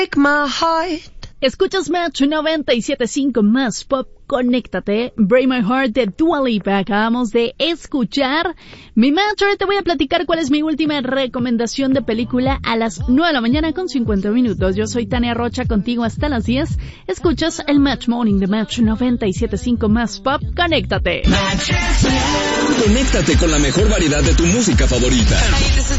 My heart. Escuchas Match 97.5 más pop, conéctate. Break My Heart de Dua Lipa. Acabamos de escuchar mi Match. Ahora te voy a platicar cuál es mi última recomendación de película a las 9 de la mañana con 50 minutos. Yo soy Tania Rocha, contigo hasta las 10. Escuchas el Match Morning de Match 97.5 más pop, conéctate. Conéctate con la mejor variedad de tu música favorita.